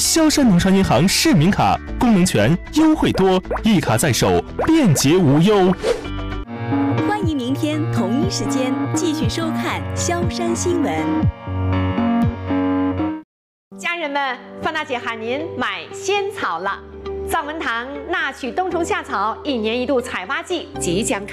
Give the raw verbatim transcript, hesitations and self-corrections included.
萧山农商银行市民卡，功能全，优惠多，一卡在手，便捷无忧。 欢迎明天同一时间继续收看萧山新闻。 家人们，范大姐喊您买仙草了。藏文堂纳曲冬虫夏草一年一度采挖季即将开。